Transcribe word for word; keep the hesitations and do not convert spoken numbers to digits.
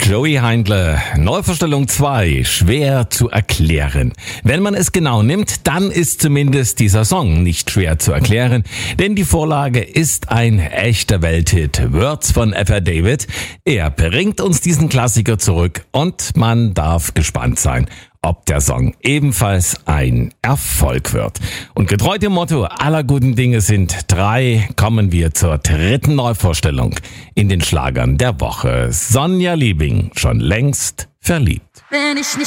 Joey Heindle, Neuvorstellung zwei, schwer zu erklären. Wenn man es genau nimmt, dann ist zumindest dieser Song nicht schwer zu erklären, denn die Vorlage ist ein echter Welthit. Words von F R David. Er bringt uns diesen Klassiker zurück und man darf gespannt sein, ob der Song ebenfalls ein Erfolg wird. Und getreu dem Motto, aller guten Dinge sind drei, kommen wir zur dritten Neuvorstellung in den Schlagern der Woche. Sonja Liebing, schon längst verliebt. Wenn ich nicht